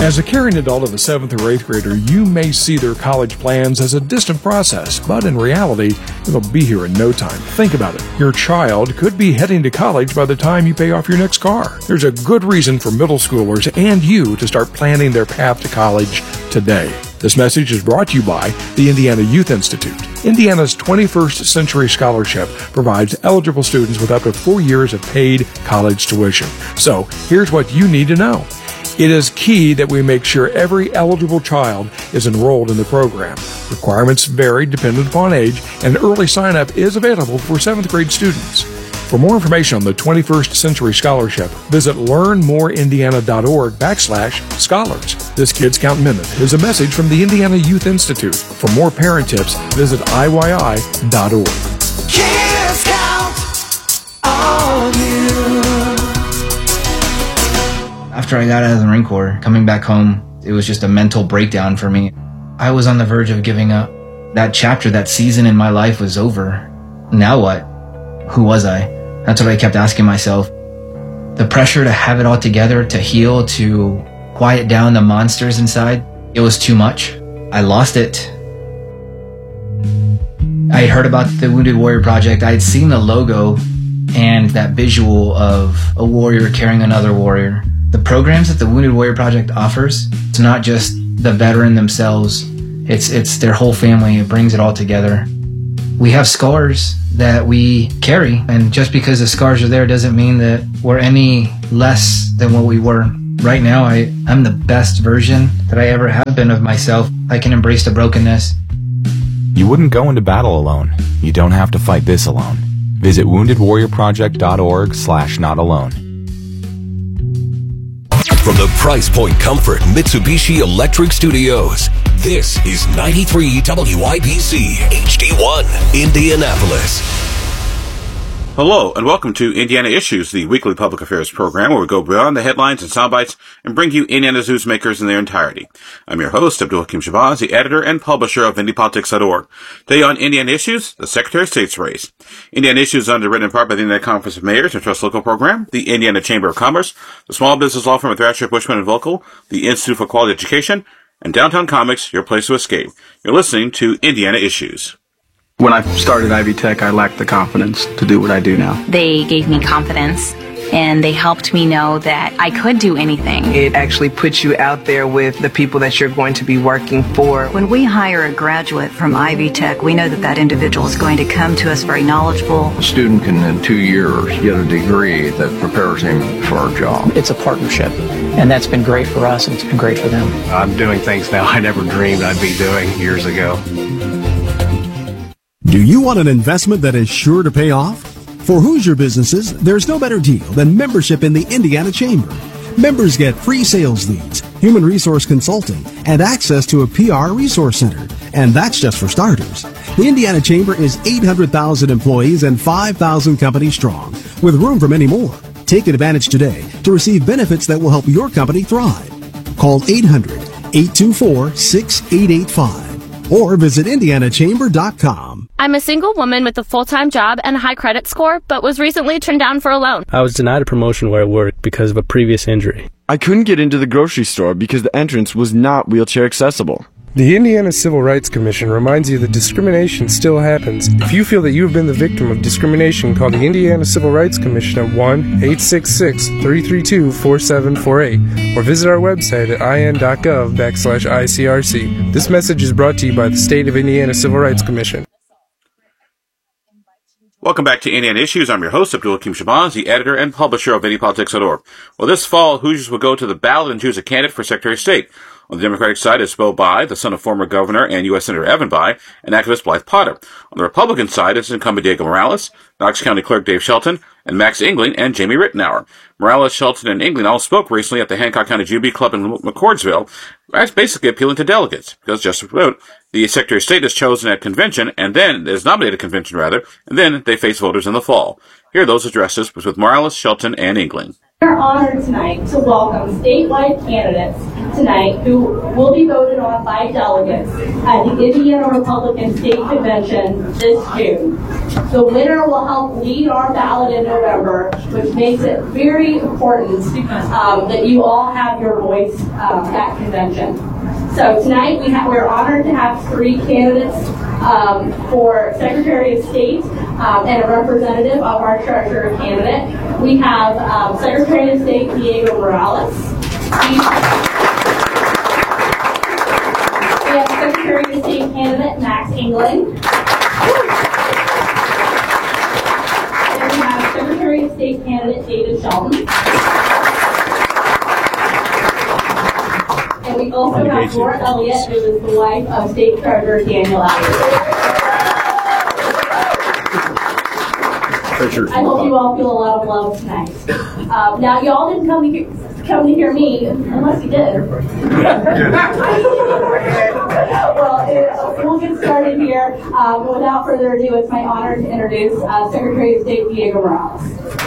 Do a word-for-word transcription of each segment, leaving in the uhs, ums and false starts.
As a caring adult of a seventh or eighth grader, you may see their college plans as a distant process, but in reality, it'll be here in no time. Think about it. Your child could be heading to college by the time you pay off your next car. There's a good reason for middle schoolers and you to start planning their path to college today. This message is brought to you by the Indiana Youth Institute. Indiana's twenty-first Century Scholarship provides eligible students with up to four years of paid college tuition. So, here's what you need to know. It is key that we make sure every eligible child is enrolled in the program. Requirements vary dependent upon age, and early sign-up is available for seventh grade students. For more information on the twenty-first Century Scholarship, visit learnmoreindiana.org backslash scholars. This Kids Count Minute is a message from the Indiana Youth Institute. For more parent tips, visit I Y I dot org. Kids Count on you. After I got out of the Marine Corps, coming back home, it was just a mental breakdown for me. I was on the verge of giving up. That chapter, that season in my life was over. Now what? Who was I? That's what I kept asking myself. The pressure to have it all together, to heal, to quiet down the monsters inside, it was too much. I lost it. I had heard about the Wounded Warrior Project. I had seen the logo and that visual of a warrior carrying another warrior. The programs that the Wounded Warrior Project offers, it's not just the veteran themselves, it's it's their whole family. It brings it all together. We have scars that we carry, and just because the scars are there doesn't mean that we're any less than what we were. Right now, I, I'm the best version that I ever have been of myself. I can embrace the brokenness. You wouldn't go into battle alone. You don't have to fight this alone. Visit wounded warrior project dot org slash not alone. From the Price Point Comfort Mitsubishi Electric Studios, this is ninety-three W I B C H D one, Indianapolis. Hello, and welcome to Indiana Issues, the weekly public affairs program where we go beyond the headlines and soundbites and bring you Indiana's newsmakers in their entirety. I'm your host, Abdul Hakim Shabazz, the editor and publisher of Indy Politics dot org. Today on Indiana Issues, the Secretary of State's race. Indiana Issues is underwritten in part by the Indiana Conference of Mayors and Trust Local Program, the Indiana Chamber of Commerce, the Small Business Law Firm of Thrasher, Bushman and Volkel, the Institute for Quality Education, and Downtown Comics, your place to escape. You're listening to Indiana Issues. When I started Ivy Tech, I lacked the confidence to do what I do now. They gave me confidence, and they helped me know that I could do anything. It actually puts you out there with the people that you're going to be working for. When we hire a graduate from Ivy Tech, we know that that individual is going to come to us very knowledgeable. A student can, in two years, get a degree that prepares him for our job. It's a partnership, and that's been great for us, and it's been great for them. I'm doing things now I never dreamed I'd be doing years ago. Do you want an investment that is sure to pay off? For Hoosier businesses, there's no better deal than membership in the Indiana Chamber. Members get free sales leads, human resource consulting, and access to a P R resource center. And that's just for starters. The Indiana Chamber is eight hundred thousand employees and five thousand companies strong, with room for many more. Take advantage today to receive benefits that will help your company thrive. Call eight hundred, eight two four, six eight eight five or visit indiana chamber dot com. I'm a single woman with a full-time job and a high credit score, but was recently turned down for a loan. I was denied a promotion where I worked because of a previous injury. I couldn't get into the grocery store because the entrance was not wheelchair accessible. The Indiana Civil Rights Commission reminds you that discrimination still happens. If you feel that you have been the victim of discrimination, call the Indiana Civil Rights Commission at one eight six six, three three two, four seven four eight or visit our website at I N dot gov backslash I C R C. This message is brought to you by the State of Indiana Civil Rights Commission. Welcome back to Indiana Issues. I'm your host, Abdul Hakim Shabazz, the editor and publisher of Indy Politics dot org. Well, this fall, Hoosiers will go to the ballot and choose a candidate for Secretary of State. On the Democratic side is Bo Bai, the son of former governor and U S Senator Evan Bai, and activist Blythe Potter. On the Republican side is incumbent Diego Morales, Knox County Clerk Dave Shelton, and Max Engling and Jamie Rittenauer. Morales, Shelton, and Engling all spoke recently at the Hancock County Jubilee Club in McCordsville. That's basically appealing to delegates, because just to quote, the Secretary of State is chosen at convention, and then is nominated at convention rather, and then they face voters in the fall. Here are those addresses with Morales, Shelton, and Engling. We are honored tonight to welcome statewide candidates tonight who will be voted on by delegates at the Indiana Republican State Convention this June. The winner will help lead our ballot in November, which makes it very important um, that you all have your voice um, at convention. So tonight we have, we're honored to have three candidates um, for Secretary of State um, and a representative of our treasurer candidate. We have um, Secretary of State Diego Morales. We have Secretary of State candidate Max England. And we have Secretary of State candidate David Shelton. And we also have Laura Elliott, who is the wife of State Treasurer Daniel Elliott. I hope you all feel a lot of love tonight. Um, now, y'all didn't come to hear, come to hear me, unless you did. Well, it, we'll get started here. Um, without further ado, it's my honor to introduce uh, Secretary of State Diego Morales.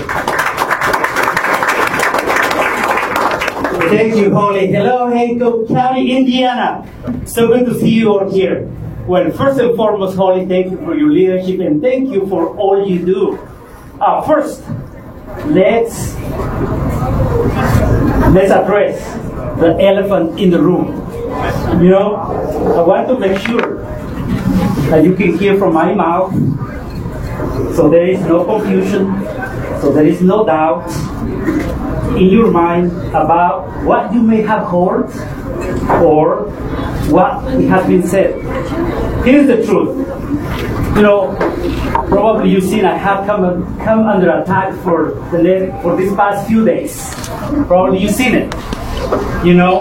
Thank you, Holly. Hello, Hancock County, Indiana. So good to see you all here. Well, first and foremost, Holly, thank you for your leadership and thank you for all you do. Uh, first, let's let's address the elephant in the room. You know, I want to make sure that you can hear from my mouth, so there is no confusion, so there is no doubt in your mind about what you may have heard or what has been said. Here's the truth. You know, probably you've seen I have come come under attack for the for these past few days. Probably you've seen it. You know,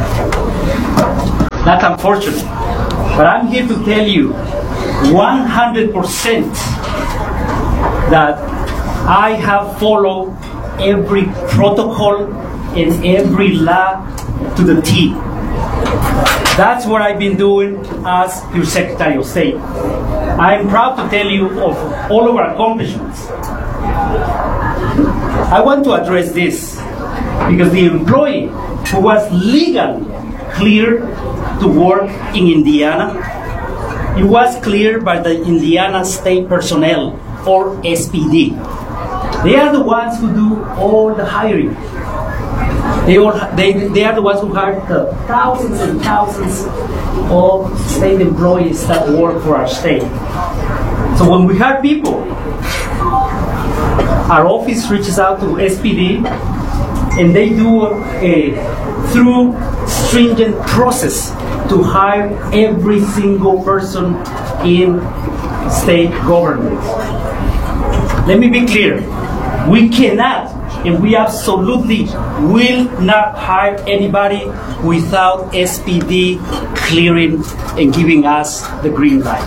that's unfortunate. But I'm here to tell you one hundred percent that I have followed every protocol and every law to the T. That's what I've been doing as your Secretary of State. I'm proud to tell you of all of our accomplishments. I want to address this because the employee who was legally cleared to work in Indiana, it was cleared by the Indiana State Personnel, or S P D. They are the ones who do all the hiring. They, all, they, they are the ones who hire the thousands and thousands of state employees that work for our state. So when we hire people, our office reaches out to S P D and they do a through stringent process to hire every single person in state government. Let me be clear. We cannot and we absolutely will not hire anybody without S P D clearing and giving us the green light.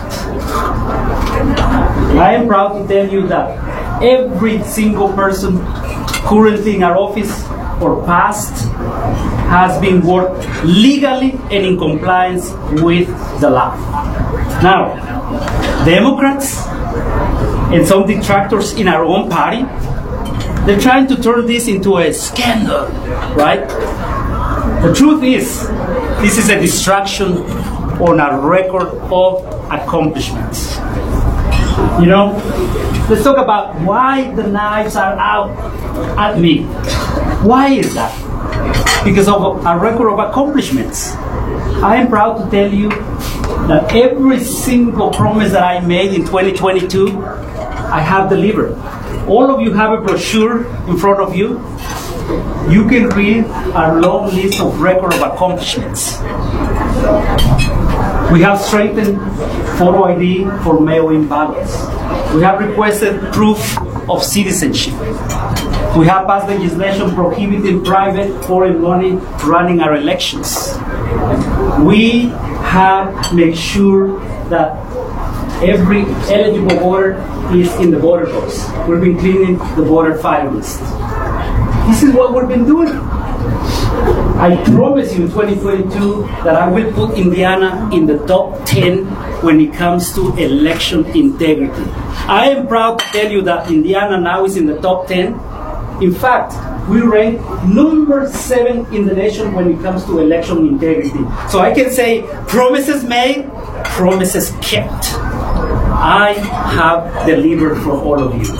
I am proud to tell you that every single person currently in our office or past has been worked legally and in compliance with the law. Now, Democrats and some detractors in our own party, they're trying to turn this into a scandal, right? The truth is, this is a distraction on a record of accomplishments. You know, let's talk about why the knives are out at me. Why is that? Because of a record of accomplishments. I am proud to tell you that every single promise that I made in twenty twenty-two, I have delivered. All of you have a brochure in front of you. You can read our long list of record of accomplishments. We have strengthened photo I D for mail-in ballots. We have requested proof of citizenship. We have passed legislation prohibiting private foreign money running our elections. We have made sure that every eligible voter is in the voter rolls. We've been cleaning the voter file list. This is what we've been doing. I promise you in twenty twenty-two that I will put Indiana in the top ten when it comes to election integrity. I am proud to tell you that Indiana now is in the top ten. In fact, we rank number seven in the nation when it comes to election integrity. So I can say promises made, promises kept. I have delivered for all of you.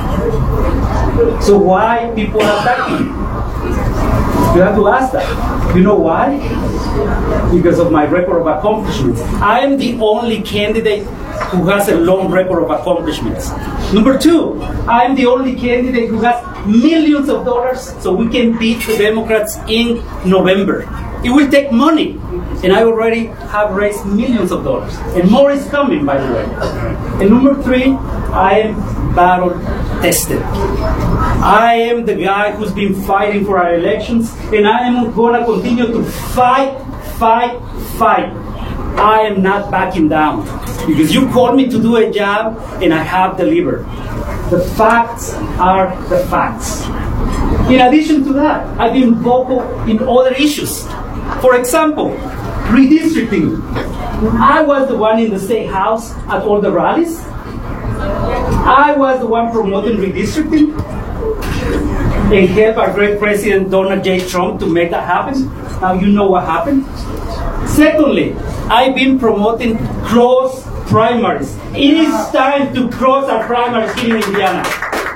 So why people attack me? You have to ask that. You know why? Because of my record of accomplishments. I am the only candidate who has a long record of accomplishments. Number two, I am the only candidate who has millions of dollars so we can beat the Democrats in November. It will take money, and I already have raised millions of dollars. And more is coming, by the way. And number three, I am battle tested. I am the guy who's been fighting for our elections, and I am going to continue to fight, fight, fight. I am not backing down, because you called me to do a job, and I have delivered. The facts are the facts. In addition to that, I've been vocal in other issues. For example, redistricting. I was the one in the State House at all the rallies. I was the one promoting redistricting and helped our great President Donald J. Trump to make that happen. Now you know what happened. Secondly, I've been promoting close primaries. It is time to close our primaries here in Indiana.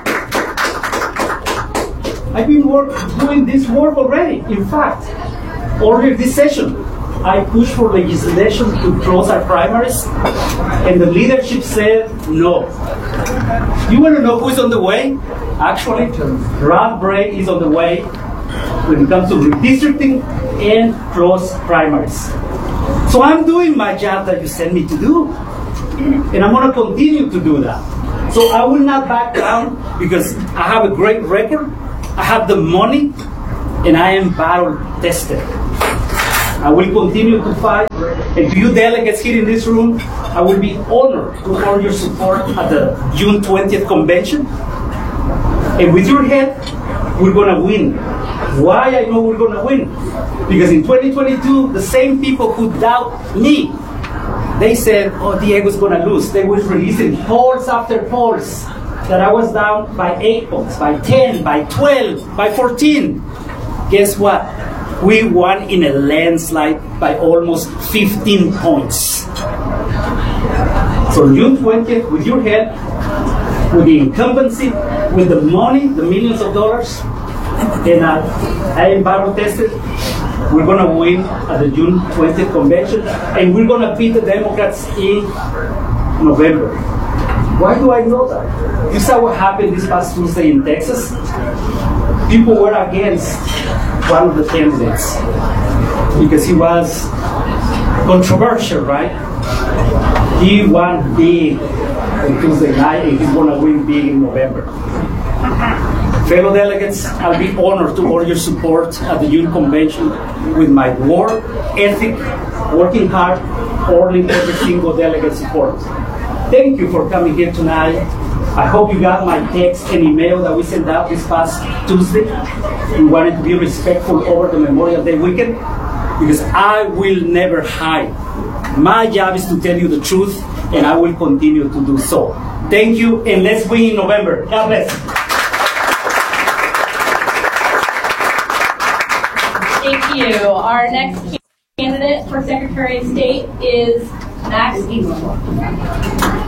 I've been work, doing this work already. In fact, earlier this session, I pushed for legislation to close our primaries, and the leadership said no. You want to know who's on the way? Actually, Ralph Bray is on the way when it comes to redistricting and close primaries. So I'm doing my job that you sent me to do, and I'm going to continue to do that. So I will not back down because I have a great record, I have the money, and I am battle tested. I will continue to fight, and to you delegates here in this room, I will be honored to hold your support at the June twentieth convention. And with your help, we're going to win. Why I know we're going to win? Because in twenty twenty-two, the same people who doubt me, they said, oh, Diego's going to lose. They were releasing polls after polls that I was down by eight points, by ten, by twelve, by fourteen. Guess what? We won in a landslide by almost fifteen points. So June twentieth, with your help, with the incumbency, with the money, the millions of dollars, and uh, I am battle tested, we're going to win at the June twentieth convention, and we're going to beat the Democrats in November. Why do I know that? You saw what happened this past Tuesday in Texas? People were against one of the candidates because he was controversial, right? He won big on Tuesday night, and he's going to win big in November. Fellow delegates, I'll be honored to hold your support at the June convention with my work ethic, working hard, holding every single delegate support. Thank you for coming here tonight. I hope you got my text and email that we sent out this past Tuesday. We wanted to be respectful over the Memorial Day weekend because I will never hide. My job is to tell you the truth, and I will continue to do so. Thank you, and let's win in November. God bless. Thank you. Our next candidate for Secretary of State is Max Eastman.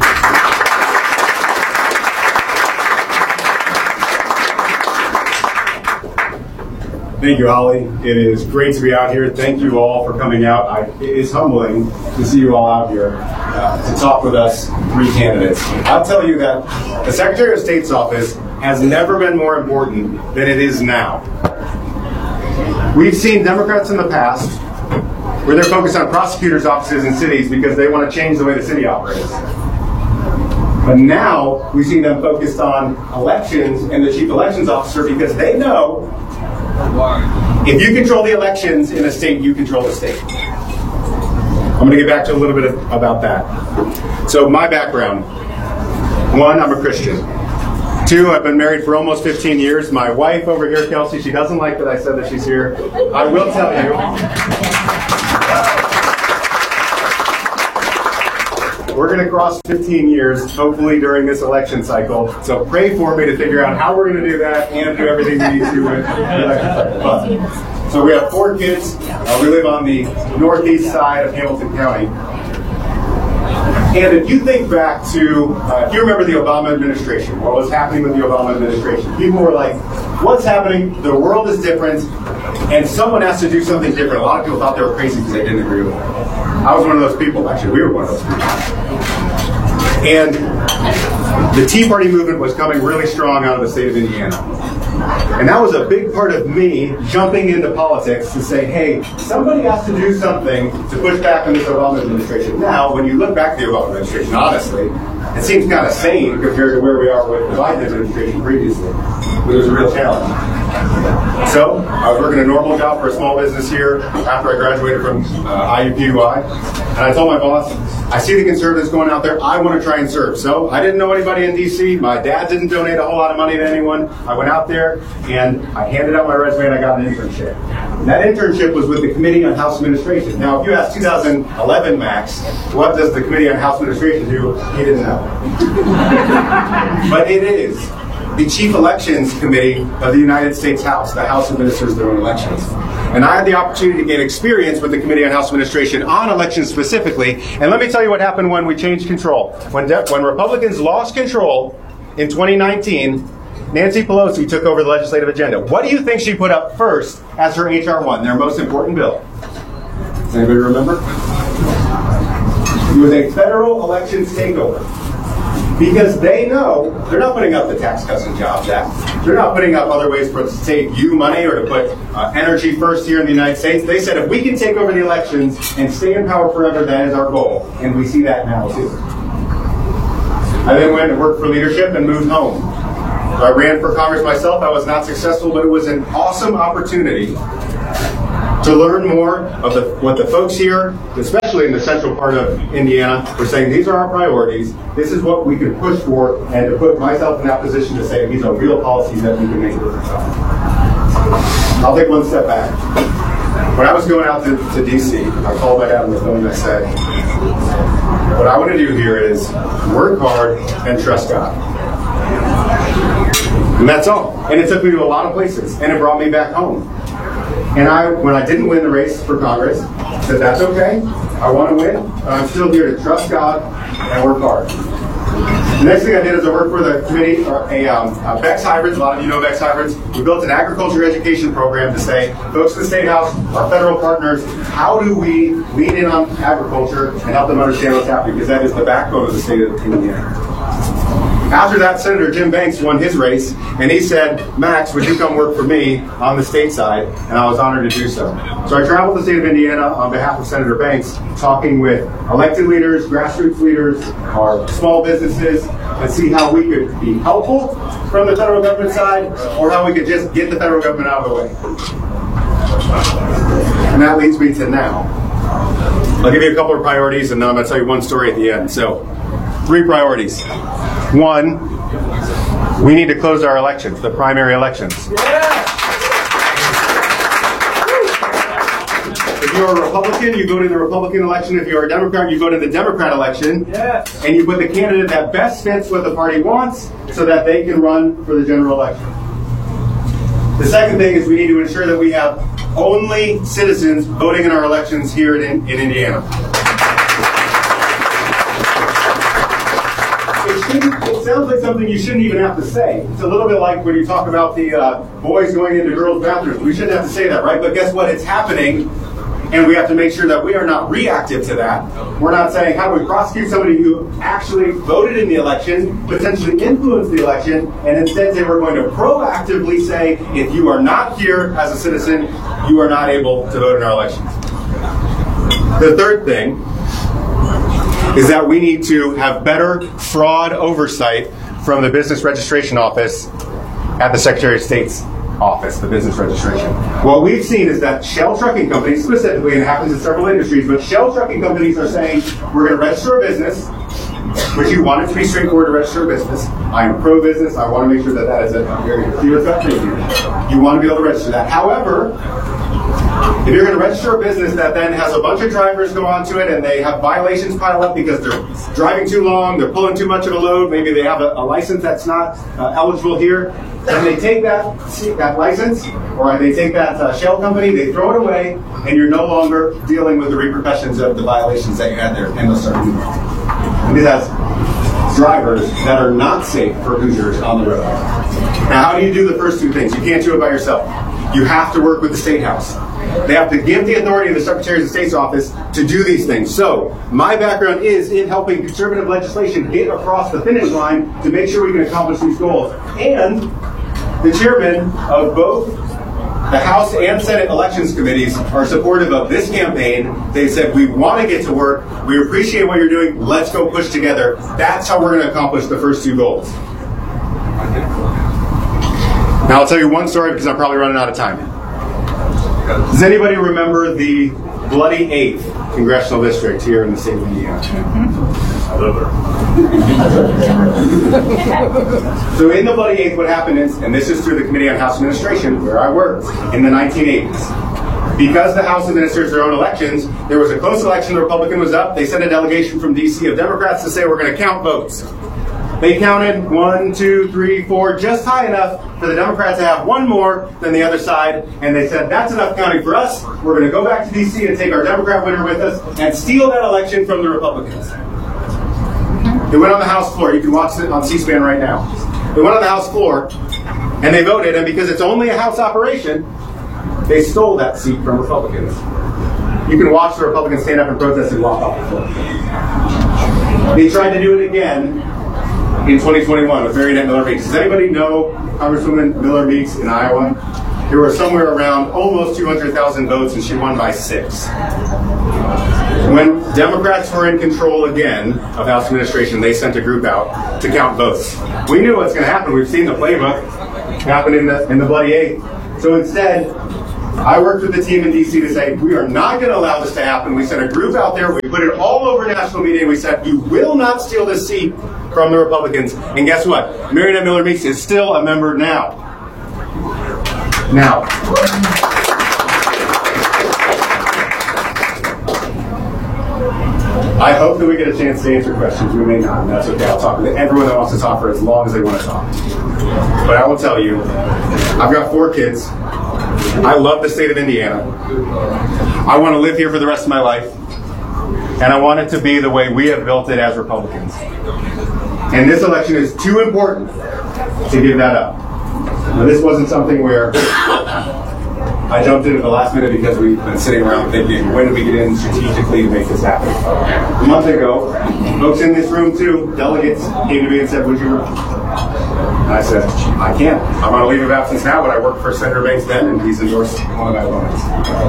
Thank you, Holly. It is great to be out here. Thank you all for coming out. I, it is humbling to see you all out here uh, to talk with us, three candidates. I'll tell you that the Secretary of State's office has never been more important than it is now. We've seen Democrats in the past where they're focused on prosecutors' offices in cities because they want to change the way the city operates. But now we see them focused on elections and the chief elections officer because they know if you control the elections in a state, you control the state. I'm going to get back to a little bit of, about that. So my background. One, I'm a Christian. Two, I've been married for almost fifteen years. My wife over here, Kelsey, she doesn't like that I said that she's here. I will tell you. we're going to cross fifteen years, hopefully during this election cycle. So pray for me to figure out how we're going to do that and do everything we need to with the election cycle. So we have four kids. Uh, we live on the northeast side of Hamilton County. And if you think back to, uh, if you remember the Obama administration, what was happening with the Obama administration, people were like, what's happening? The world is different, and someone has to do something different. A lot of people thought they were crazy because they didn't agree with it. I was one of those people. Actually, we were one of those people. And the Tea Party movement was coming really strong out of the state of Indiana. And that was a big part of me jumping into politics to say, hey, somebody has to do something to push back on this Obama administration. Now, when you look back at the Obama administration, honestly, it seems kind of sane compared to where we are with the Biden administration previously. But it was a real challenge. So, I was working a normal job for a small business here after I graduated from uh, I U P U I. And I told my boss, I see the conservatives going out there, I want to try and serve. So, I didn't know anybody in D C. My dad didn't donate a whole lot of money to anyone. I went out there and I handed out my resume and I got an internship. And that internship was with the Committee on House Administration. Now, if you ask two thousand eleven Max, what does the Committee on House Administration do? He didn't know. But it is the Chief Elections Committee of the United States House. The House administers their own elections. And I had the opportunity to gain experience with the Committee on House Administration on elections specifically. And let me tell you what happened when we changed control. When, De- when Republicans lost control in twenty nineteen, Nancy Pelosi took over the legislative agenda. What do you think she put up first as her H R one, their most important bill? Does anybody remember? It was a federal elections takeover. Because they know they're not putting up the Tax Cuts and Jobs Act. They're not putting up other ways for to save you money or to put uh, energy first here in the United States. They said if we can take over the elections and stay in power forever, that is our goal. And we see that now, too. I then went and worked for leadership and moved home. So I ran for Congress myself. I was not successful, but it was an awesome opportunity to learn more of the, what the folks here, especially in the central part of Indiana, were saying these are our priorities, this is what we can push for, and to put myself in that position to say these are real policies that we can make a difference on. I'll take one step back. When I was going out to, to D C, I called my dad on the phone and I said, what I want to do here is work hard and trust God. And that's all. And it took me to a lot of places, and it brought me back home. And I, when I didn't win the race for Congress, said that's okay. I want to win. I'm still here to trust God and work hard. The next thing I did is I worked for the committee, or a, um, uh, Bex Hybrids. A lot of you know Bex Hybrids. We built an agriculture education program to say, folks in the State House, our federal partners, how do we lean in on agriculture and help them understand what's happening? Because that is the backbone of the state of Indiana. After that, Senator Jim Banks won his race, and he said, Max, would you come work for me on the state side? And I was honored to do so. So I traveled the state of Indiana on behalf of Senator Banks, talking with elected leaders, grassroots leaders, our small businesses, and see how we could be helpful from the federal government side, or how we could just get the federal government out of the way. And that leads me to now. I'll give you a couple of priorities, and then I'm going to tell you one story at the end. So, three priorities. One, we need to close our elections, the primary elections. Yeah. If you're a Republican, you go to the Republican election. If you're a Democrat, you go to the Democrat election. Yeah. And you put the candidate that best fits what the party wants so that they can run for the general election. The second thing is we need to ensure that we have only citizens voting in our elections here in, in Indiana. It sounds like something you shouldn't even have to say. It's a little bit like when you talk about the uh, boys going into girls' bathrooms. We shouldn't have to say that, right? But guess what? It's happening, and we have to make sure that we are not reactive to that. We're not saying, how do we prosecute somebody who actually voted in the election, potentially influenced the election, and instead say we're going to proactively say, if you are not here as a citizen, you are not able to vote in our elections. The third thing is that we need to have better fraud oversight from the Business Registration Office at the Secretary of State's office, the business registration. What we've seen is that Shell trucking companies, specifically, and it happens in several industries, but Shell trucking companies are saying, we're going to register a business, which you want it to be straightforward to register a business. I am pro-business. I want to make sure that that is a very clear cut thing. You want to be able to register that. However, If you're going to register a business that then has a bunch of drivers go onto it and they have violations pile up because they're driving too long, they're pulling too much of a load, maybe they have a, a license that's not uh, eligible here, then they take that that license or they take that uh, shell company, they throw it away, and you're no longer dealing with the repercussions of the violations that you had there, and they'll start doing it. And this has drivers that are not safe for Hoosiers on the road. Now, how do you do the first two things? You can't do it by yourself. You have to work with the State House. They have to give the authority to the Secretary of State's office to do these things. So, my background is in helping conservative legislation get across the finish line to make sure we can accomplish these goals. And the chairman of both the House and Senate elections committees are supportive of this campaign. They said, we want to get to work. We appreciate what you're doing. Let's go push together. That's how we're going to accomplish the first two goals. Now, I'll tell you one story because I'm probably running out of time. Does anybody remember the Bloody Eighth Congressional District here in the state of Indiana? I live there. So in the Bloody Eighth, what happened is, and this is through the Committee on House Administration, where I worked, in the nineteen eighties. Because the House administers their own elections, there was a close election, the Republican was up, they sent a delegation from D C of Democrats to say, we're going to count votes. They counted one, two, three, four, just high enough for the Democrats to have one more than the other side, and they said, that's enough counting for us. We're going to go back to D C and take our Democrat winner with us and steal that election from the Republicans. They went on the House floor. You can watch it on C-SPAN right now. They went on the House floor, and they voted, and because it's only a House operation, they stole that seat from Republicans. You can watch the Republicans stand up and protest and walk off the floor. They tried to do it again in twenty twenty-one with Mariannette Miller Meeks. Does anybody know Congresswoman Miller Meeks in Iowa? There were somewhere around almost two hundred thousand votes, and she won by six. When Democrats were in control again of House administration, they sent a group out to count votes. We knew what's going to happen. We've seen the playbook happen in the in the Bloody Eighth. So instead, I worked with the team in D C to say, we are not going to allow this to happen. We sent a group out there. We put it all over national media, and we said, you will not steal this seat from the Republicans. And guess what? Mariannette Miller Meeks is still a member now. Now, I hope that we get a chance to answer questions. We may not, and that's okay. I'll talk to everyone that wants to talk for as long as they want to talk. But I will tell you, I've got four kids. I love the state of Indiana. I want to live here for the rest of my life. And I want it to be the way we have built it as Republicans. And this election is too important to give that up. Now, this wasn't something where I jumped in at the last minute because we've been sitting around thinking, when do we get in strategically to make this happen? A month ago, folks in this room too, delegates, came to me and said, would you run? And I said, I can't. I'm on a leave of absence now, but I worked for Senator Banks then, and he's endorsed one of my opponents.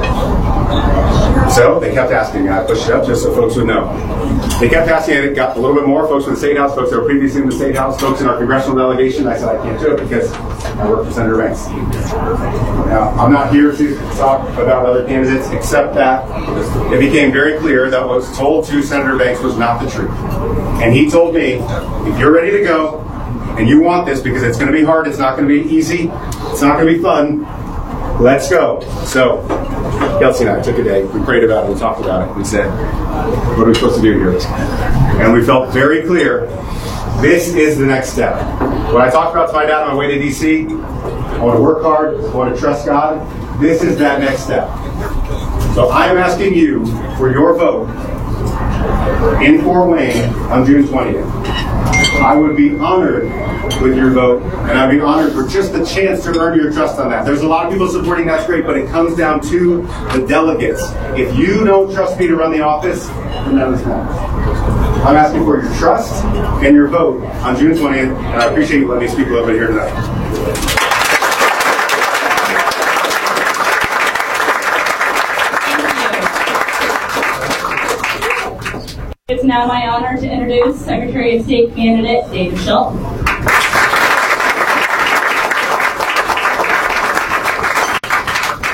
So they kept asking, and I pushed it up just so folks would know. They kept asking, and it got a little bit more. Folks from the State House, folks that were previously in the State House, folks in our congressional delegation. I said, I can't do it because I work for Senator Banks. Now, I'm not here to talk about other candidates, except that it became very clear that what was told to Senator Banks was not the truth. And he told me, if you're ready to go, and you want this because it's going to be hard, it's not going to be easy, it's not going to be fun, let's go. So, Kelsey and I took a day, we prayed about it, we talked about it, we said, what are we supposed to do here? And we felt very clear, this is the next step. What I talked about to my dad on my way to D C, I want to work hard, I want to trust God, this is that next step. So I am asking you for your vote in Fort Wayne on June twentieth. I would be honored with your vote, and I'd be honored for just the chance to earn your trust on that. There's a lot of people supporting, that's great, but it comes down to the delegates. If you don't trust me to run the office, then that is wrong. I'm asking for your trust and your vote on June twentieth, and I appreciate you letting me speak a little bit here tonight. It's now my honor to introduce Secretary of State candidate David Schultz.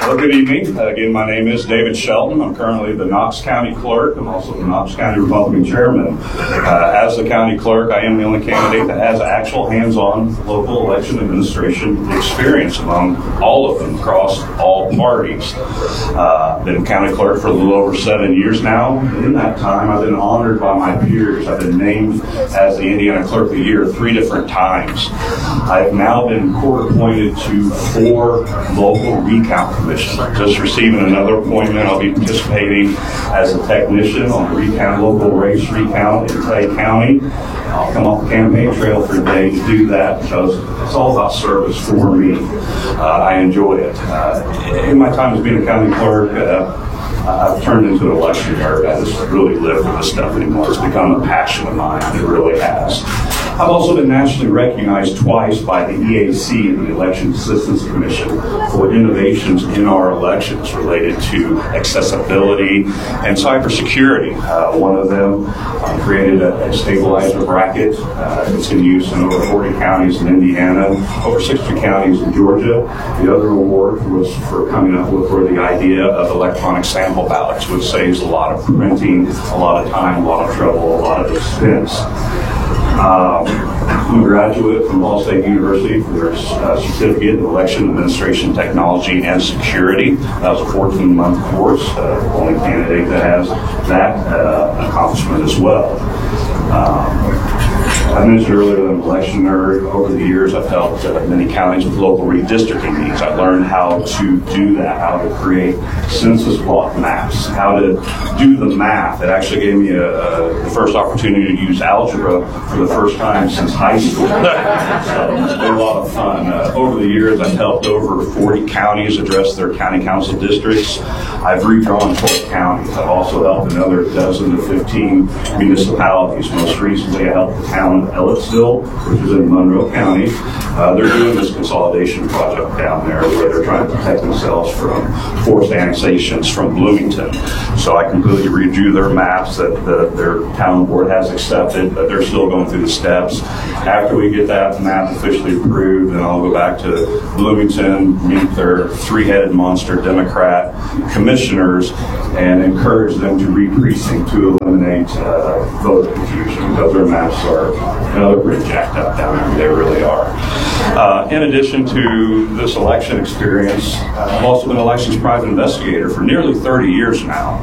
Well, good evening. Uh, again, my name is David Shelton. I'm currently the Knox County Clerk. I'm also the Knox County Republican Chairman. Uh, as the County Clerk, I am the only candidate that has actual hands-on local election administration experience among all of them across all parties. Uh, been County Clerk for a little over seven years now. In that time, I've been honored by my peers. I've been named as the Indiana Clerk of the Year three different times. I've now been court-appointed to four local recount commissions. Just receiving another appointment. I'll be participating as a technician on the recount, local race recount in Clay County. I'll come off the campaign trail for a day to do that because it's all about service for me. Uh, I enjoy it. Uh, in my time as being a county clerk, uh, I've turned into an election nerd. I just really live for this stuff anymore. It's become a passion of mine. It really has. I've also been nationally recognized twice by the E A C, the Election Assistance Commission, for innovations in our elections related to accessibility and cybersecurity. Uh, one of them uh, created a, a stabilizer bracket. Uh, it's in use in over forty counties in Indiana, over sixty counties in Georgia. The other award was for coming up with for the idea of electronic sample ballots, which saves a lot of printing, a lot of time, a lot of trouble, a lot of expense. Um, I'm a graduate from Ball State University for a uh, certificate in election administration technology and security. That was a fourteen month course. Uh, the only candidate that has that uh, accomplishment as well. Um, I mentioned earlier that I'm an election nerd. Over the years, I've helped uh, many counties with local redistricting needs. I learned how to do that, how to create census block maps, how to do the math. It actually gave me a, a, the first opportunity to use algebra for the first time since high school. So it's been a lot of fun. Uh, over the years, I've helped over forty counties address their county council districts. I've redrawn twelve counties. I've also helped another dozen to fifteen municipalities. Most recently, I helped the town of Ellettsville, which is in Monroe County. Uh, they're doing this consolidation project down there where they're trying to protect themselves from forced annexations from Bloomington. So I completely redrew their maps that the, their town board has accepted, but they're still going through the steps. After we get that map officially approved, then I'll go back to Bloomington, meet their three-headed monster Democrat commissioners, and encourage them to re-precinct to eliminate uh, voter confusion because their maps are, you know, they're pretty jacked up down there. They really are. Uh, in addition to this election experience, uh, I've also been an licensed private investigator for nearly thirty years now.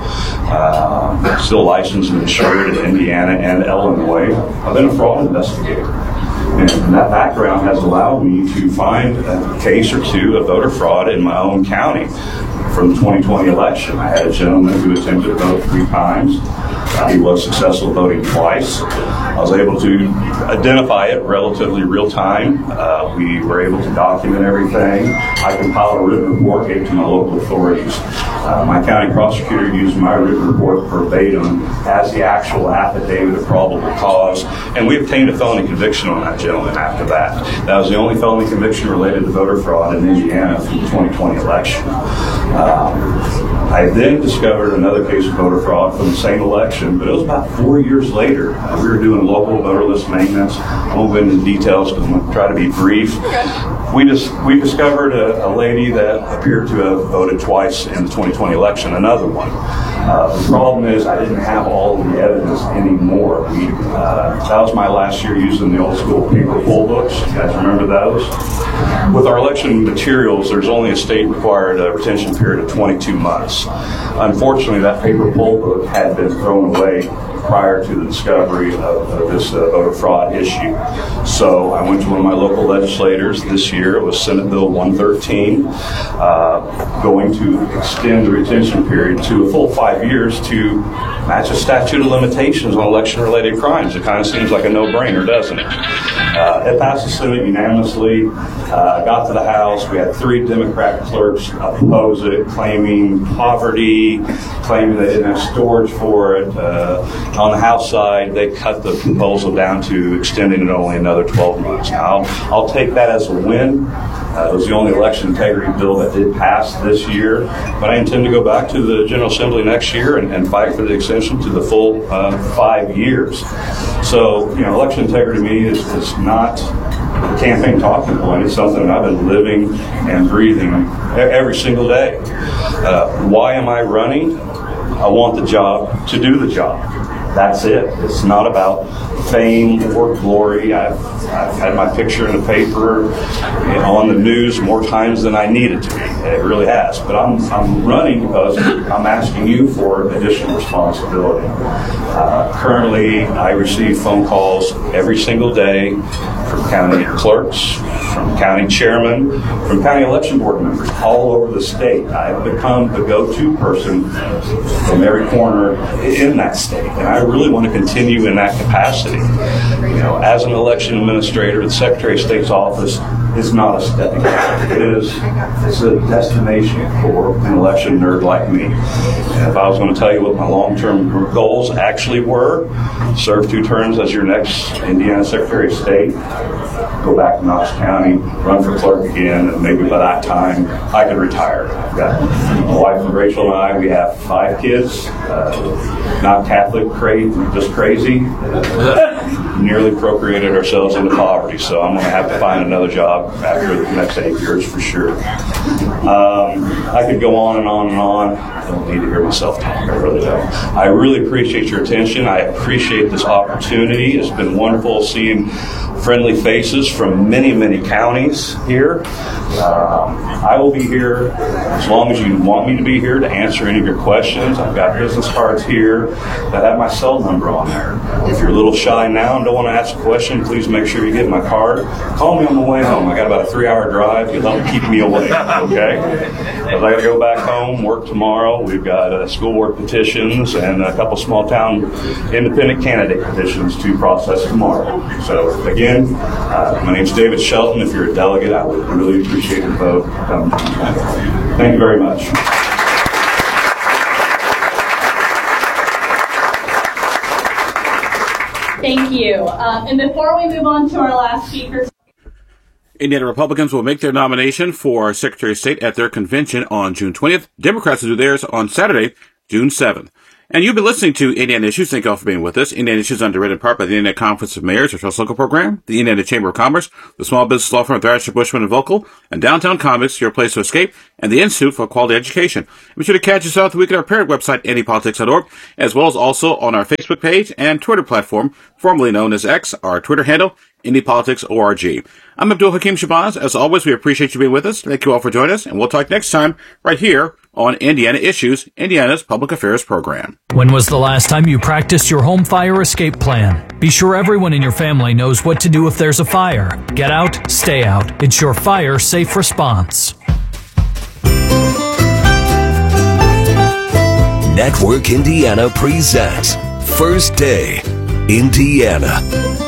Uh, still licensed and insured in Indiana and Illinois. I've been a fraud investigator. And that background has allowed me to find a case or two of voter fraud in my own county. From the twenty twenty election, I had a gentleman who attempted to vote three times. Uh, he was successful voting twice. I was able to identify it relatively real time. Uh, we were able to document everything. I compiled a written report, gave it to my local authorities. Uh, my county prosecutor used my written report verbatim as the actual affidavit of probable cause, and we obtained a felony conviction on that gentleman after that. That was the only felony conviction related to voter fraud in Indiana for the twenty twenty election. Um, I then discovered another case of voter fraud from the same election, but it was about four years later. Uh, we were doing local voter list maintenance. I won't go into details because I'm going to try to be brief. We just we discovered a, a lady that appeared to have voted twice in the twenty twenty election, another one. Uh, the problem is I didn't have all of the evidence anymore. We, uh, that was my last year using the old school paper poll books. You guys remember those? With our election materials, there's only a state required uh, retention period of twenty-two months. Unfortunately, that paper poll book had been thrown away prior to the discovery of, of this uh, voter fraud issue. So I went to one of my local legislators this year. It was Senate Bill one thirteen, uh, going to extend the retention period to a full five years to match a statute of limitations on election-related crimes. It kind of seems like a no-brainer, doesn't it? Uh, it passed the Senate unanimously, uh, got to the House. We had three Democrat clerks oppose it, claiming poverty, claiming they didn't have storage for it. Uh, on the House side, they cut the proposal down to extending it only another twelve months. Now, I'll, I'll take that as a win. Uh, it was the only election integrity bill that did pass this year, but I intend to go back to the General Assembly next year and, and fight for the extension to the full uh, five years. So, you know, election integrity to me is, is not the campaign talking point is something I've been living and breathing every single day. Uh, why am I running? I want the job to do the job. That's it. It's not about fame or glory. I've, I've had my picture in the paper and on the news more times than I needed to be. It really has. But I'm, I'm running because I'm asking you for additional responsibility. Uh, currently, I receive phone calls every single day from county clerks, from county chairmen, from county election board members all over the state. I've become the go-to person from every corner in that state, and I really want to continue in that capacity. You know, as an election administrator, the Secretary of State's office is not a stepping stone. It is it's a destination for an election nerd like me. And if I was going to tell you what my long-term goals actually were, serve two terms as your next Indiana Secretary of State, go back to Knox County, run for clerk again, and maybe by that time I could retire. I've got my wife Rachel and I, we have five kids, uh, not Catholic, crazy, just crazy. Uh, nearly procreated ourselves into poverty, so I'm going to have to find another job after the next eight years for sure. Um, I could go on and on and on. I don't need to hear myself talk. I really don't. I really appreciate your attention. I appreciate this opportunity. It's been wonderful seeing friendly faces from many, many counties here. Um, I will be here as long as you want me to be here to answer any of your questions. I've got business cards here that have my cell number on there. If you're a little shy now and don't want to ask a question, please make sure you get my card. Call me on the way home. I got about a three-hour drive. You'll help keep me awake, okay? Because I got to go back home, work tomorrow. We've got uh, school board petitions and a couple small-town independent candidate petitions to process tomorrow. So, again, uh, my name's David Shelton. If you're a delegate, I would really appreciate your vote. Um, thank you very much. Thank you. Um, and before we move on to our last speaker, Indiana Republicans will make their nomination for Secretary of State at their convention on June twentieth. Democrats will do theirs on Saturday, June seventh. And you've been listening to Indiana Issues. Thank you all for being with us. Indiana Issues underwritten in part by the Indiana Conference of Mayors, our Trust Local program, the Indiana Chamber of Commerce, the Small Business Law Firm Thrasher, Bushman and Vocal, and Downtown Comics, Your Place to Escape, and the Institute for Quality Education. Be sure to catch us out the week at our parent website, indy politics dot org, as well as also on our Facebook page and Twitter platform, formerly known as X, our Twitter handle, Indy Politics Org. I'm Abdul Hakim Shabazz. As always, we appreciate you being with us. Thank you all for joining us, and we'll talk next time right here on Indiana Issues, Indiana's public affairs program. When was the last time you practiced your home fire escape plan? Be sure everyone in your family knows what to do if there's a fire. Get out, stay out. It's your fire safe response. Network Indiana presents First Day Indiana.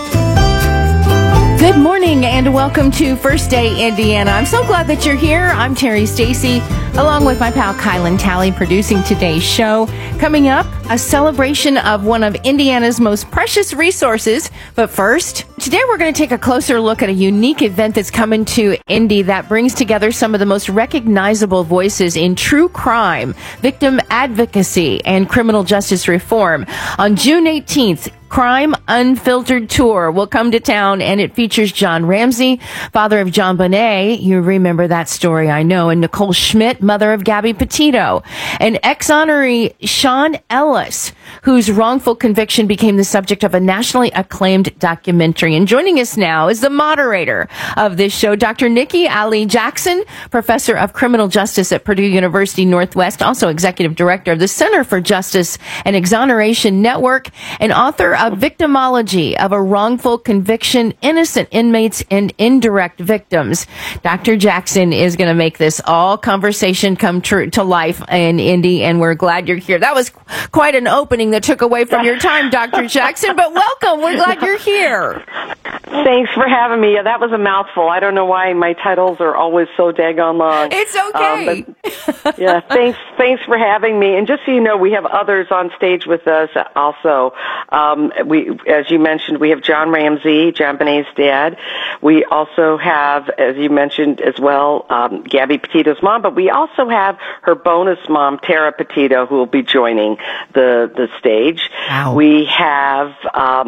Good morning and welcome to First Day Indiana. I'm so glad that you're here. I'm Terry Stacy, along with my pal Kylan Talley, producing today's show. Coming up, a celebration of one of Indiana's most precious resources. But first, today we're going to take a closer look at a unique event that's coming to Indy that brings together some of the most recognizable voices in true crime, victim advocacy, and criminal justice reform. On June eighteenth, Crime Unfiltered Tour will come to town, and it features John Ramsey, father of John Bonet. You remember that story, I know. And Nicole Schmidt, mother of Gabby Petito. And ex-honoree Sean Ellis, whose wrongful conviction became the subject of a nationally acclaimed documentary. And joining us now is the moderator of this show, Doctor Nikki Ali Jackson, professor of criminal justice at Purdue University Northwest, also executive director of the Center for Justice and Exoneration Network, and author of Victimology of a Wrongful Conviction, Innocent Inmates and Indirect Victims. Doctor Jackson is going to make this all conversation come true to life in Indy, and we're glad you're here. That was quite an opening that took away from your time, Doctor Jackson, but welcome. We're glad you're here. Thanks for having me. Yeah, that was a mouthful. I don't know why my titles are always so daggone long. It's okay. Um, but, yeah, thanks Thanks for having me. And just so you know, we have others on stage with us also. Um, we, as you mentioned, we have John Ramsey, John Bonet's dad. We also have, as you mentioned as well, um, Gabby Petito's mom, but we also have her bonus mom, Tara Petito, who will be joining the, the stage. Wow. We have um,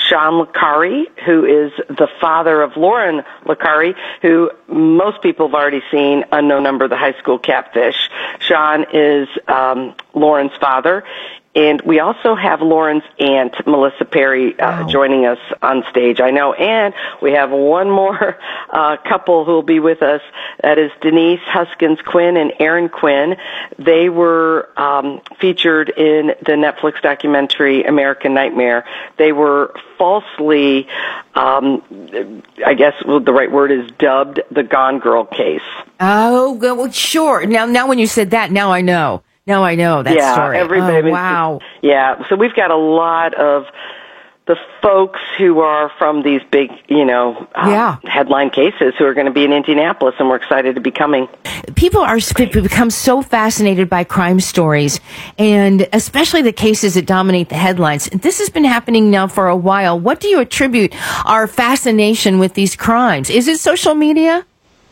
Sean Licari, who is the father of Lauren Licari, who most people have already seen, Unknown Number, the high school catfish. Sean is um, Lauren's father. And we also have Lauren's aunt, Melissa Perry, uh, wow. joining us on stage, I know. And we have one more uh, couple who will be with us. That is Denise Huskins Quinn and Aaron Quinn. They were um, featured in the Netflix documentary American Nightmare. They were falsely, um, I guess the right word is dubbed, the Gone Girl case. Oh, well, sure. Now, now when you said that, now I know. Now I know that yeah, story. Everybody, oh, wow. Yeah, so we've got a lot of the folks who are from these big, you know, um, yeah. headline cases who are going to be in Indianapolis, and we're excited to be coming. People are become so fascinated by crime stories, and especially the cases that dominate the headlines. This has been happening now for a while. What do you attribute our fascination with these crimes? Is it social media?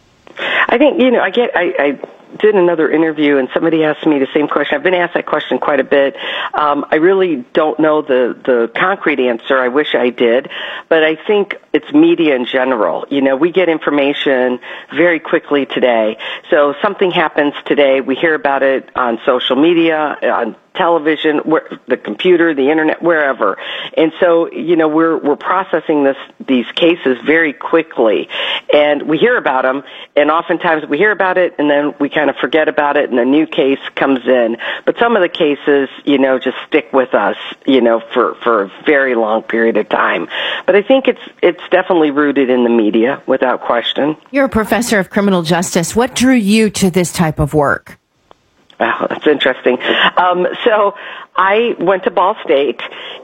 I think, you know, I get, I, I did another interview and somebody asked me the same question. I've been asked that question quite a bit. Um, I really don't know the, the concrete answer. I wish I did. But I think it's media in general. You know, we get information very quickly today. So something happens today, we hear about it on social media, on television, where, the computer, the internet, wherever. And so, you know, we're we're processing this these cases very quickly, and we hear about them, and oftentimes we hear about it, and then we kind of forget about it, and a new case comes in. But some of the cases, you know, just stick with us, you know, for for a very long period of time. But I think it's it's definitely rooted in the media, without question. You're a professor of criminal justice. What drew you to this type of work? Oh, that's interesting. Um, so I went to Ball State,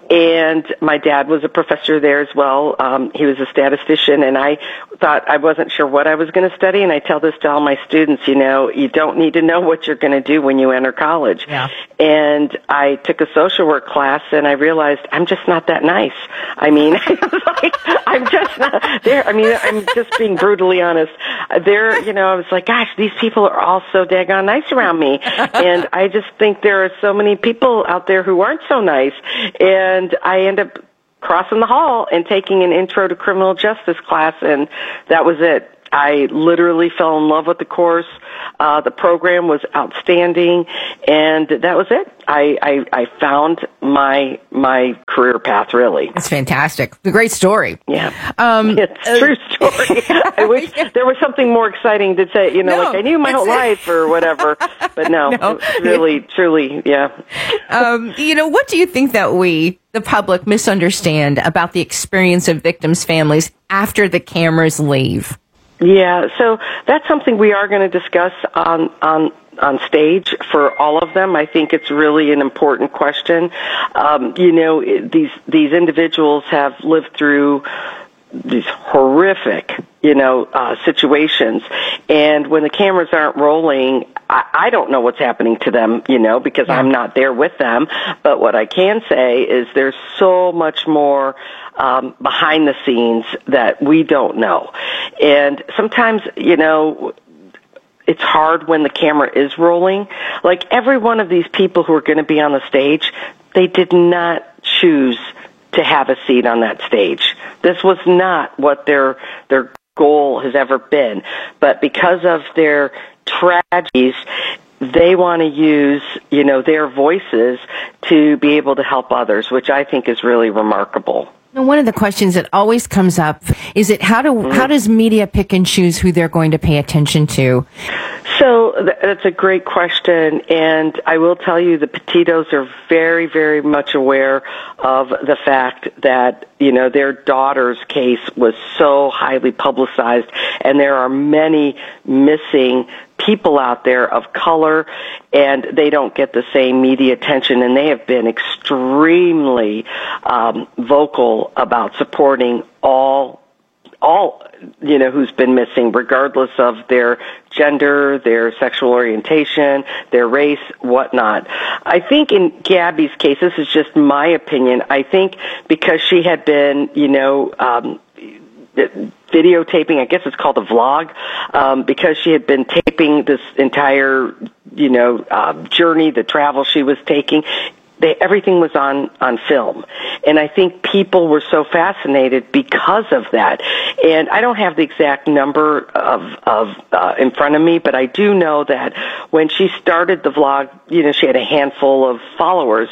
and my dad was a professor there as well. Um, he was a statistician, and I thought I wasn't sure what I was going to study, and I tell this to all my students, you know, you don't need to know what you're going to do when you enter college. Yeah. And I took a social work class, and I realized I'm just not that nice. I mean, like, I'm just not there. I mean, I'm just being brutally honest. There, you know, I was like, gosh, these people are all so daggone nice around me. And I just think there are so many people out there who aren't so nice. And I end up crossing the hall and taking an intro to criminal justice class, and that was it. I literally fell in love with the course. Uh, the program was outstanding, and that was it. I, I, I found my my career path, really. It's fantastic. A great story. Yeah. Um, it's a true story. I wish there was something more exciting to say, you know, no, like I knew my whole life or whatever. But no, no. It's really, truly, yeah. Um, you know, what do you think that we, the public, misunderstand about the experience of victims' families after the cameras leave? Yeah, so that's something we are going to discuss on on on stage for all of them. I think it's really an important question. Um, you know, these these individuals have lived through these horrific, you know, uh, situations, and when the cameras aren't rolling, I, I don't know what's happening to them, you know, because I'm not there with them. But what I can say is there's so much more Um, behind the scenes that we don't know. And sometimes, you know, it's hard when the camera is rolling. Like every one of these people who are going to be on the stage, they did not choose to have a seat on that stage. This was not what their their goal has ever been. But because of their tragedies, they want to use, you know, their voices to be able to help others, which I think is really remarkable. One of the questions that always comes up is it how do mm. how does media pick and choose who they're going to pay attention to? So that's a great question, and I will tell you the Petitos are very, very much aware of the fact that, you know, their daughter's case was so highly publicized, and there are many missing people out there of color, and they don't get the same media attention, and they have been extremely um, vocal about supporting all all, you know, who's been missing, regardless of their gender, their sexual orientation, their race, whatnot. I think in Gabby's case, this is just my opinion, I think because she had been, you know, um, videotaping, I guess it's called a vlog, um, because she had been taping this entire, you know, uh, journey, the travel she was taking, they, everything was on, on film. And I think people were so fascinated because of that. And I don't have the exact number of, of uh, in front of me, but I do know that when she started the vlog, you know, she had a handful of followers.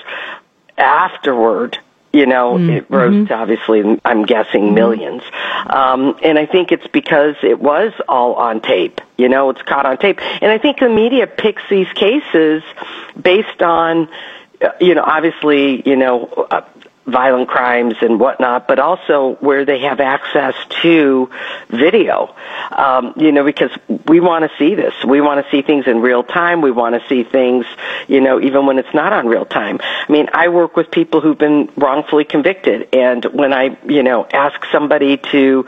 Afterward, you know, mm-hmm. it rose to obviously, I'm guessing, millions. Um, and I think it's because it was all on tape. You know, it's caught on tape. And I think the media picks these cases based on, you know, obviously, you know, uh, violent crimes and whatnot, but also where they have access to video, um, you know, because we want to see this. We want to see things in real time. We want to see things, you know, even when it's not on real time. I mean, I work with people who've been wrongfully convicted, and when I, you know, ask somebody to,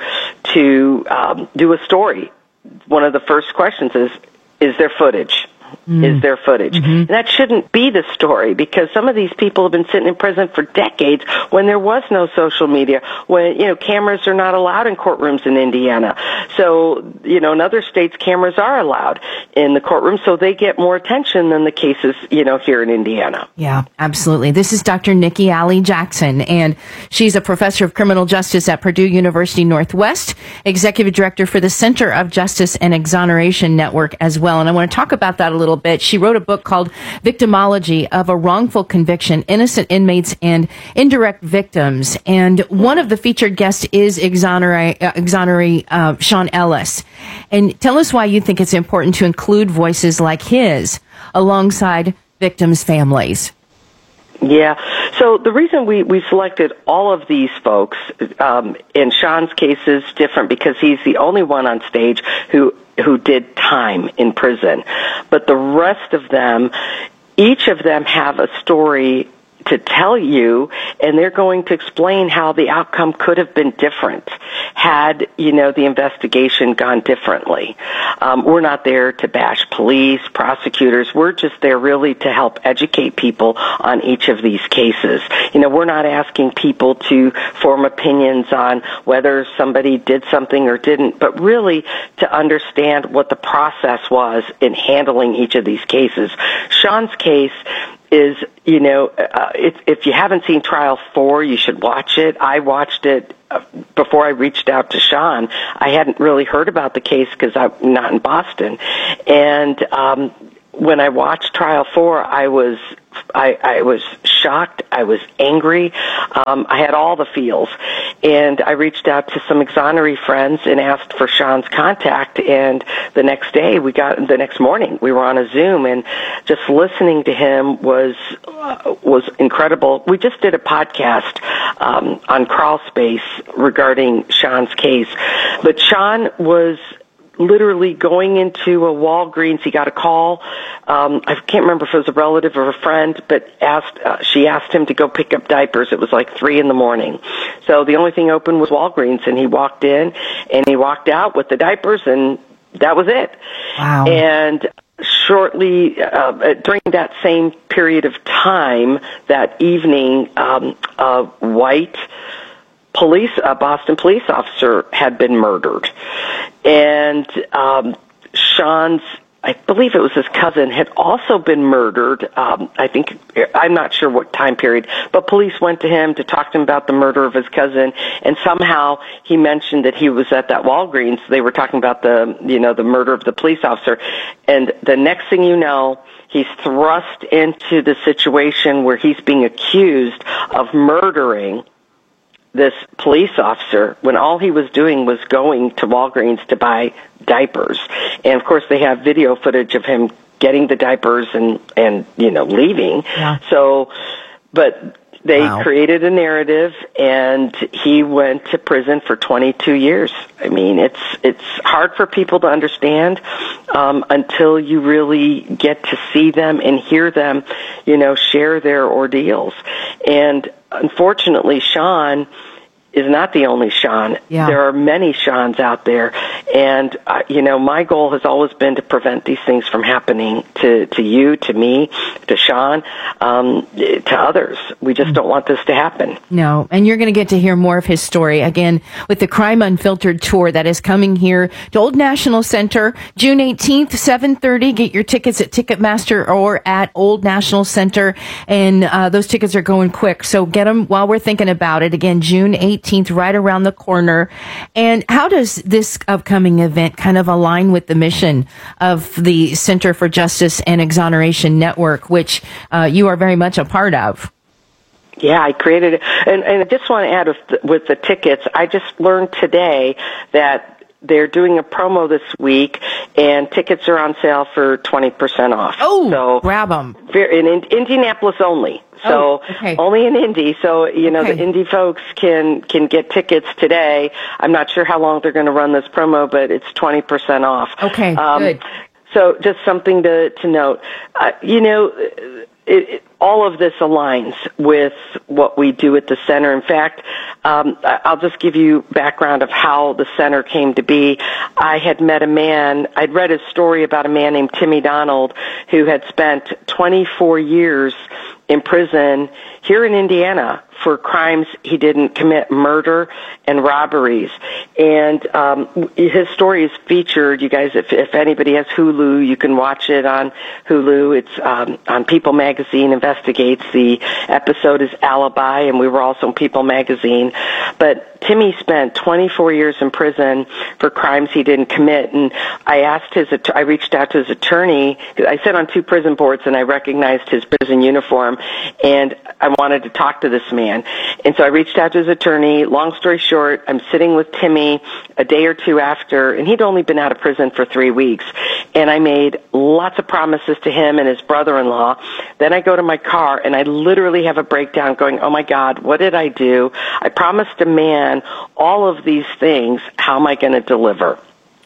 to um, do a story, one of the first questions is, is there footage? Mm. Is there footage? Mm-hmm. And that shouldn't be the story, because some of these people have been sitting in prison for decades when there was no social media, when, you know, cameras are not allowed in courtrooms in Indiana. So, you know, in other states, cameras are allowed in the courtroom, so they get more attention than the cases, you know, here in Indiana. Yeah, absolutely. This is Doctor Nikki Alley Jackson, and she's a professor of criminal justice at Purdue University Northwest, executive director for the Center of Justice and Exoneration Network as well. And I want to talk about that a little bit. She wrote a book called Victimology of a Wrongful Conviction, Innocent Inmates and Indirect Victims. And one of the featured guests is exoneree, uh, exoneree uh, Sean Ellis. And tell us why you think it's important to include voices like his alongside victims' families. Yeah. So the reason we, we selected all of these folks, um, in Sean's case is different because he's the only one on stage who who did time in prison. But the rest of them, each of them have a story to tell you, and they're going to explain how the outcome could have been different had, you know, the investigation gone differently. Um, we're not there to bash police, prosecutors. We're just there really to help educate people on each of these cases. You know, we're not asking people to form opinions on whether somebody did something or didn't, but really to understand what the process was in handling each of these cases. Sean's case is, you know, uh, if, if you haven't seen Trial four, you should watch it. I watched it uh, before I reached out to Sean. I hadn't really heard about the case because I'm not in Boston. And um, when I watched Trial four, I was I, I was shocked. I was angry. Um, I had all the feels. And I reached out to some exoneree friends and asked for Sean's contact. And the next day, we got, the next morning, we were on a Zoom, and just listening to him was, uh, was incredible. We just did a podcast, um, on Crawl Space regarding Sean's case. But Sean was literally going into a Walgreens. He got a call. Um, I can't remember if it was a relative or a friend, but asked. Uh, she asked him to go pick up diapers. It was like three in the morning. So the only thing open was Walgreens, and he walked in and he walked out with the diapers, and that was it. Wow. And shortly uh, during that same period of time, that evening, um, a white police, a Boston police officer had been murdered. And um, Sean's, I believe it was his cousin, had also been murdered. Um, I think, I'm not sure what time period, but police went to him to talk to him about the murder of his cousin, and somehow he mentioned that he was at that Walgreens. They were talking about the, you know, the murder of the police officer. And the next thing you know, he's thrust into the situation where he's being accused of murdering this police officer when all he was doing was going to Walgreens to buy diapers. And of course they have video footage of him getting the diapers and, and you know, leaving. Yeah. So, but they Wow. created a narrative, and he went to prison for twenty-two years. I mean, it's, it's hard for people to understand, um, until you really get to see them and hear them, you know, share their ordeals. And unfortunately, Sean, is not the only Sean. Yeah. There are many Seans out there. And, uh, you know, my goal has always been to prevent these things from happening to, to you, to me, to Sean, um, to others. We just don't want this to happen. No, and you're going to get to hear more of his story, again, with the Crime Unfiltered tour that is coming here to Old National Center, June eighteenth, seven thirty. Get your tickets at Ticketmaster or at Old National Center, and uh, those tickets are going quick, so get them while we're thinking about it. Again, June eighteenth, right around the corner. And how does this upcoming event kind of align with the mission of the Center for Justice and Exoneration Network, which uh, you are very much a part of? Yeah, I created it. And, and I just want to add with the, with the tickets, I just learned today that they're doing a promo this week, and tickets are on sale for twenty percent off. Oh, so grab them. In, in Indianapolis only. So oh, okay. only in Indy. So, you know, okay. the Indy folks can, can get tickets today. I'm not sure how long they're going to run this promo, but it's twenty percent off. Okay, um, good. So just something to, to note. Uh, you know, it, it, all of this aligns with what we do at the center. In fact, um, I'll just give you background of how the center came to be. I had met a man, I'd read a story about a man named Timmy Donald who had spent twenty-four years in prison here in Indiana for crimes he didn't commit, murder and robberies. And um, his story is featured. You guys, if, if anybody has Hulu, you can watch it on Hulu. It's um, on People Magazine Investigates. The episode is Alibi, and we were also in People Magazine. But Timmy spent twenty-four years in prison for crimes he didn't commit. And I asked his, I reached out to his attorney. I sat on two prison boards, and I recognized his prison uniform, and I wanted to talk to this man. And so I reached out to his attorney. Long story short, I'm sitting with Timmy a day or two after, and he'd only been out of prison for three weeks. And I made lots of promises to him and his brother-in-law. Then I go to my car, and I literally have a breakdown going, oh, my God, what did I do? I promised a man all of these things. How am I going to deliver?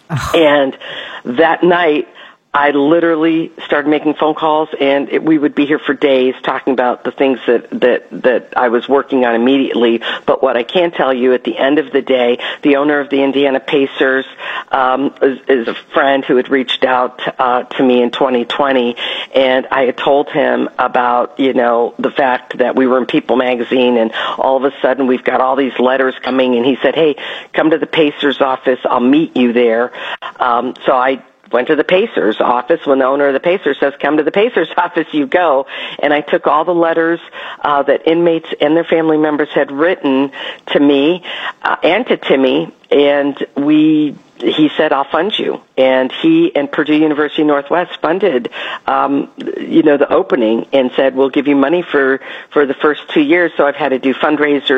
And that night, I literally started making phone calls, and it, we would be here for days talking about the things that, that, that I was working on immediately. But what I can tell you, at the end of the day, the owner of the Indiana Pacers um, is, is a friend who had reached out uh, to me in twenty twenty, and I had told him about, you know, the fact that we were in People Magazine, and all of a sudden we've got all these letters coming, and he said, hey, come to the Pacers office, I'll meet you there. Um, so I went to the Pacers office. When the owner of the Pacers says, come to the Pacers office, you go. And I took all the letters uh, that inmates and their family members had written to me uh, and to Timmy, and we he said, I'll fund you. And he and Purdue University Northwest funded, um, you know, the opening, and said, we'll give you money for, for the first two years. So I've had to do fundraisers